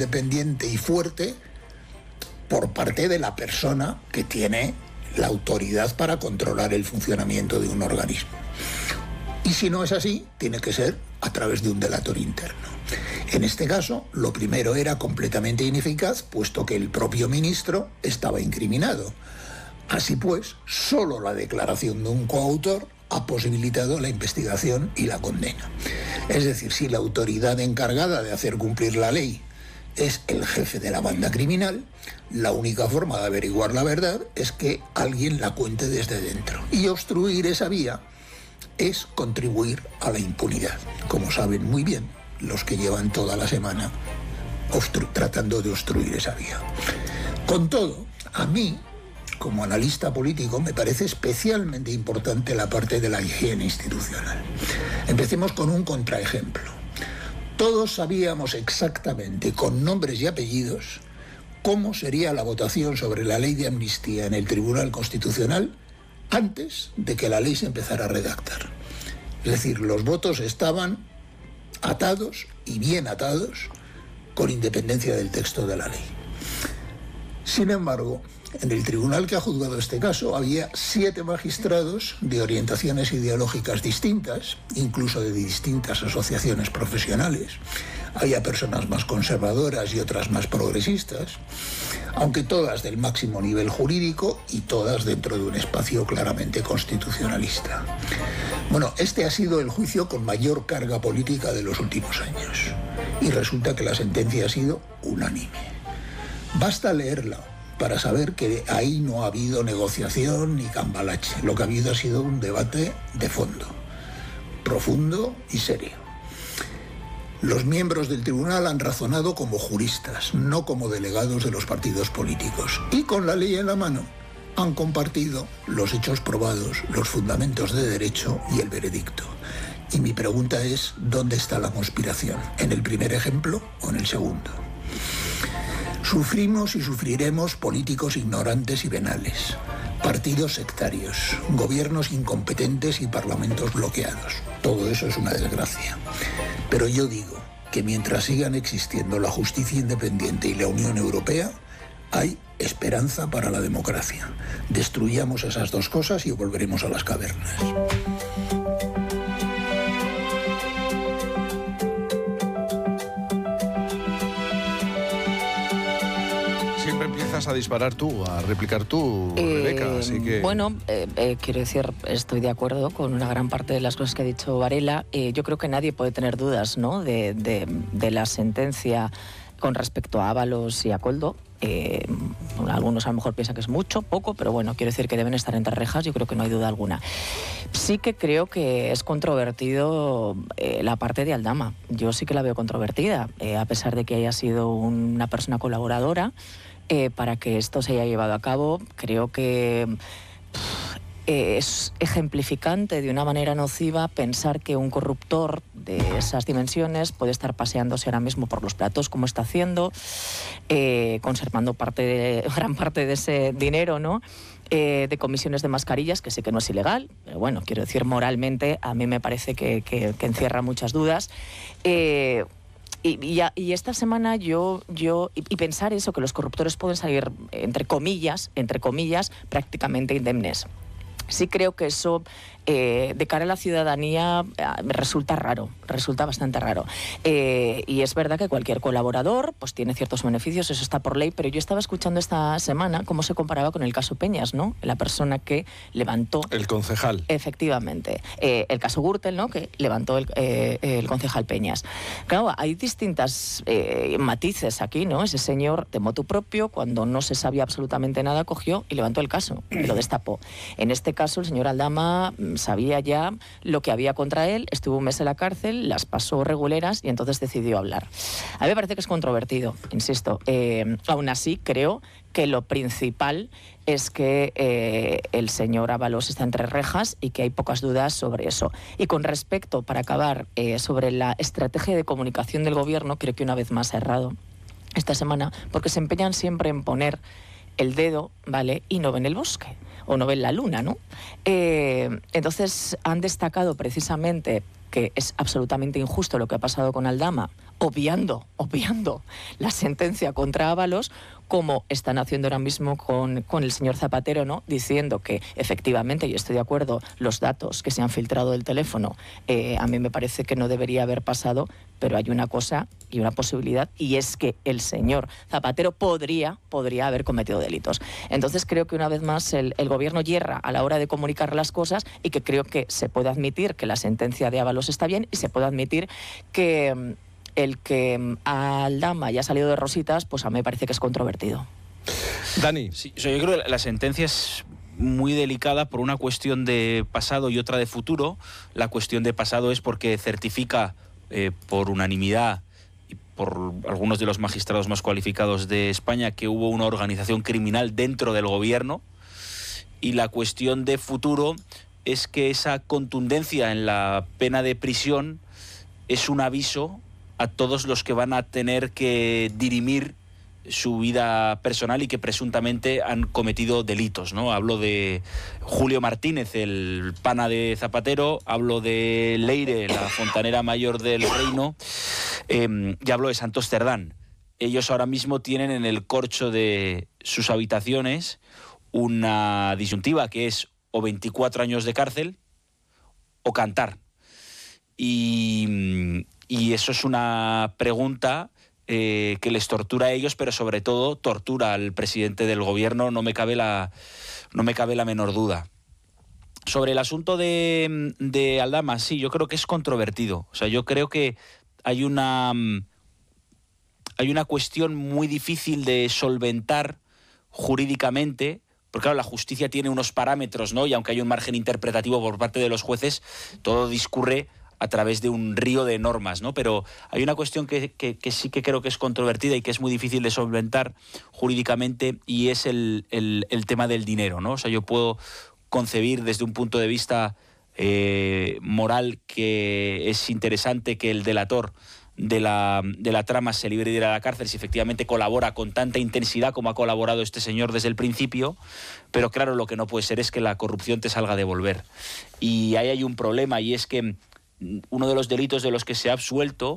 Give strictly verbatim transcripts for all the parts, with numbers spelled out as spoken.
independiente y fuerte por parte de la persona que tiene la autoridad para controlar el funcionamiento de un organismo. Y si no es así, tiene que ser a través de un delator interno. En este caso, lo primero era completamente ineficaz, puesto que el propio ministro estaba incriminado. Así pues, solo la declaración de un coautor ha posibilitado la investigación y la condena. Es decir, si la autoridad encargada de hacer cumplir la ley es el jefe de la banda criminal, la única forma de averiguar la verdad es que alguien la cuente desde dentro. Y obstruir esa vía es contribuir a la impunidad, como saben muy bien los que llevan toda la semana tratando de obstruir esa vía. Con todo, a mí, como analista político, me parece especialmente importante la parte de la higiene institucional. Empecemos con un contraejemplo. Todos sabíamos exactamente, con nombres y apellidos, cómo sería la votación sobre la ley de amnistía en el Tribunal Constitucional antes de que la ley se empezara a redactar. Es decir, los votos estaban atados y bien atados con independencia del texto de la ley. Sin embargo, en el tribunal que ha juzgado este caso había siete magistrados de orientaciones ideológicas distintas, incluso de distintas asociaciones profesionales. Había personas más conservadoras y otras más progresistas, aunque todas del máximo nivel jurídico y todas dentro de un espacio claramente constitucionalista. Bueno, este ha sido el juicio con mayor carga política de los últimos años y resulta que la sentencia ha sido unánime. Basta leerla para saber que ahí no ha habido negociación ni cambalache. Lo que ha habido ha sido un debate de fondo, profundo y serio. Los miembros del tribunal han razonado como juristas, no como delegados de los partidos políticos. Y con la ley en la mano han compartido los hechos probados, los fundamentos de derecho y el veredicto. Y mi pregunta es, ¿dónde está la conspiración? ¿En el primer ejemplo o en el segundo? Sufrimos y sufriremos políticos ignorantes y venales, partidos sectarios, gobiernos incompetentes y parlamentos bloqueados. Todo eso es una desgracia. Pero yo digo que mientras sigan existiendo la justicia independiente y la Unión Europea, hay esperanza para la democracia. Destruyamos esas dos cosas y volveremos a las cavernas. A disparar tú, a replicar tú, eh, Rebeca, así que... Bueno, eh, eh, quiero decir, estoy de acuerdo con una gran parte de las cosas que ha dicho Varela. Eh, yo creo que nadie puede tener dudas, ¿no?, de, de, de la sentencia con respecto a Ábalos y a Koldo. Eh, algunos a lo mejor piensan que es mucho, poco, pero bueno, quiero decir que deben estar entre rejas, yo creo que no hay duda alguna. Sí que creo que es controvertido eh, la parte de Aldama. Yo sí que la veo controvertida, eh, a pesar de que haya sido una persona colaboradora. Eh, para que esto se haya llevado a cabo, creo que pff, eh, es ejemplificante de una manera nociva pensar que un corruptor de esas dimensiones puede estar paseándose ahora mismo por los platos como está haciendo, eh, conservando parte de, gran parte de ese dinero, ¿no?, eh, de comisiones de mascarillas, que sé que no es ilegal, pero bueno, quiero decir, moralmente a mí me parece que, que, que encierra muchas dudas. Eh, Y, y, y esta semana yo, yo y, y pensar eso, que los corruptores pueden salir, entre comillas, entre comillas, prácticamente indemnes. Sí creo que eso, eh, de cara a la ciudadanía, eh, me resulta raro, resulta bastante raro. Eh, y es verdad que cualquier colaborador pues tiene ciertos beneficios, eso está por ley, pero yo estaba escuchando esta semana cómo se comparaba con el caso Peñas, ¿no? La persona que levantó... El concejal. Efectivamente. Eh, el caso Gürtel, ¿no?, que levantó el, eh, el concejal Peñas. Claro, hay distintas eh, matices aquí, ¿no? Ese señor de motu propio, cuando no se sabía absolutamente nada, cogió y levantó el caso y lo destapó. En este caso, el señor Aldama sabía ya lo que había contra él, estuvo un mes en la cárcel, las pasó reguleras y entonces decidió hablar. A mí me parece que es controvertido, insisto. Eh, aún así, creo que lo principal es que eh, el señor Ábalos está entre rejas y que hay pocas dudas sobre eso. Y con respecto, para acabar, eh, sobre la estrategia de comunicación del gobierno, creo que una vez más ha errado esta semana, porque se empeñan siempre en poner el dedo, ¿vale?, y no ven el bosque, o no ven la luna, ¿no? Eh, entonces han destacado precisamente que es absolutamente injusto lo que ha pasado con Aldama, obviando, obviando la sentencia contra Ábalos, como están haciendo ahora mismo con, con el señor Zapatero, ¿no? Diciendo que efectivamente, y estoy de acuerdo, los datos que se han filtrado del teléfono, eh, a mí me parece que no debería haber pasado, pero hay una cosa y una posibilidad, y es que el señor Zapatero podría, podría haber cometido delitos. Entonces creo que una vez más el, el gobierno yerra a la hora de comunicar las cosas, y que creo que se puede admitir que la sentencia de Ábalos está bien, y se puede admitir que el que a Aldama haya salido de rositas, pues a mí me parece que es controvertido. Dani. Sí, o sea, yo creo que la sentencia es muy delicada por una cuestión de pasado y otra de futuro. La cuestión de pasado es porque certifica eh, por unanimidad y por algunos de los magistrados más cualificados de España que hubo una organización criminal dentro del gobierno. Y la cuestión de futuro es que esa contundencia en la pena de prisión es un aviso a todos los que van a tener que dirimir su vida personal y que presuntamente han cometido delitos, ¿no? Hablo de Julio Martínez, el pana de Zapatero, hablo de Leire, la fontanera mayor del reino, eh, y hablo de Santos Cerdán. Ellos ahora mismo tienen en el corcho de sus habitaciones una disyuntiva que es o veinticuatro años de cárcel o cantar. Y... Y eso es una pregunta eh, que les tortura a ellos, pero sobre todo tortura al presidente del gobierno, no me cabe la, no me cabe la menor duda. Sobre el asunto de, de Aldama, sí, yo creo que es controvertido. O sea, yo creo que hay una, hay una cuestión muy difícil de solventar jurídicamente, porque claro, la justicia tiene unos parámetros, ¿no? Y aunque hay un margen interpretativo por parte de los jueces, todo discurre a través de un río de normas, ¿no? Pero hay una cuestión que, que, que sí que creo que es controvertida y que es muy difícil de solventar jurídicamente, y es el, el, el tema del dinero, ¿no? O sea, yo puedo concebir desde un punto de vista eh, moral que es interesante que el delator de la, de la trama se libre de ir a la cárcel si efectivamente colabora con tanta intensidad como ha colaborado este señor desde el principio, pero claro, lo que no puede ser es que la corrupción te salga a devolver. Y ahí hay un problema, y es que uno de los delitos de los que se ha absuelto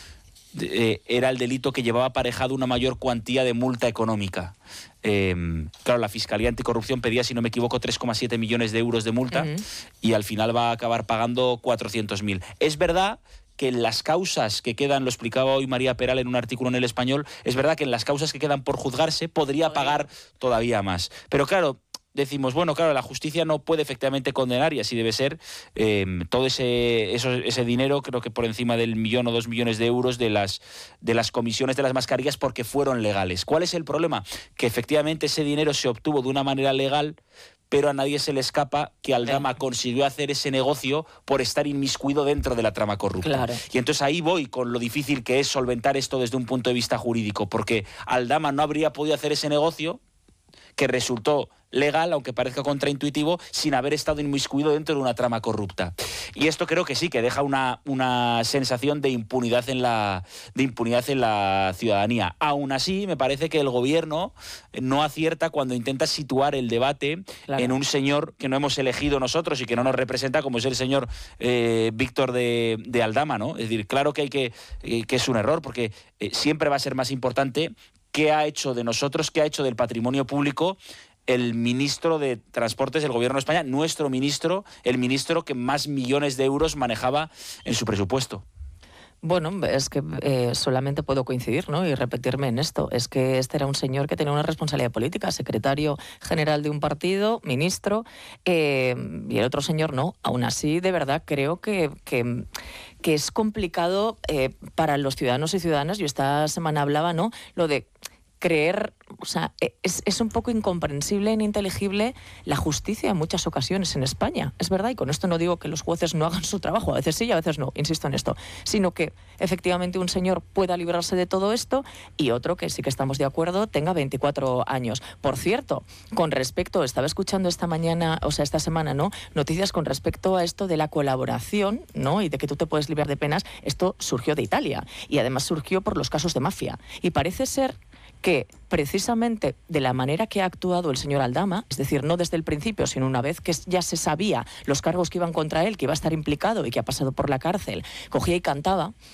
eh, era el delito que llevaba aparejado una mayor cuantía de multa económica. Eh, claro, la Fiscalía Anticorrupción pedía, si no me equivoco, tres coma siete millones de euros de multa, uh-huh. y al final va a acabar pagando cuatrocientos mil. Es verdad que en las causas que quedan, lo explicaba hoy María Peral en un artículo en El Español, es verdad que en las causas que quedan por juzgarse podría pagar todavía más. Pero claro, decimos, bueno, claro, la justicia no puede efectivamente condenar, y así debe ser, eh, todo ese, eso, ese dinero, creo que por encima del millón o dos millones de euros de las, de las comisiones de las mascarillas, porque fueron legales. ¿Cuál es el problema? Que efectivamente ese dinero se obtuvo de una manera legal, pero a nadie se le escapa que Aldama consiguió hacer ese negocio por estar inmiscuido dentro de la trama corrupta. Claro. Y entonces ahí voy con lo difícil que es solventar esto desde un punto de vista jurídico, porque Aldama no habría podido hacer ese negocio que resultó legal, aunque parezca contraintuitivo, sin haber estado inmiscuido dentro de una trama corrupta. Y esto creo que sí, que deja una, una sensación de impunidad en la, de impunidad en la ciudadanía. Aún así, me parece que el gobierno no acierta cuando intenta situar el debate, claro, en un señor que no hemos elegido nosotros y que no nos representa, como es el señor eh, Víctor de, de Aldama, ¿no? Es decir, claro que hay que, eh, que es un error, porque eh, siempre va a ser más importante qué ha hecho de nosotros, qué ha hecho del patrimonio público el ministro de Transportes del Gobierno de España, nuestro ministro, el ministro que más millones de euros manejaba en su presupuesto. Bueno, es que eh, solamente puedo coincidir, ¿no?, y repetirme en esto. Es que este era un señor que tenía una responsabilidad política, secretario general de un partido, ministro, eh, y el otro señor no. Aún así, de verdad, creo que, que, que es complicado eh, para los ciudadanos y ciudadanas. Yo esta semana hablaba, ¿no?, lo de creer, o sea, es, es un poco incomprensible e ininteligible la justicia en muchas ocasiones en España. Es verdad, y con esto no digo que los jueces no hagan su trabajo, a veces sí y a veces no, insisto en esto, sino que efectivamente un señor pueda librarse de todo esto y otro, que sí que estamos de acuerdo, tenga veinticuatro años. Por cierto, con respecto, estaba escuchando esta mañana, o sea, esta semana, ¿no?, noticias con respecto a esto de la colaboración, ¿no?, y de que tú te puedes librar de penas. Esto surgió de Italia y además surgió por los casos de mafia. Y parece ser que precisamente de la manera que ha actuado el señor Aldama, es decir, no desde el principio, sino una vez que ya se sabía los cargos que iban contra él, que iba a estar implicado y que ha pasado por la cárcel, cogía y cantaba,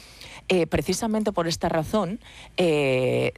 eh, precisamente por esta razón, eh,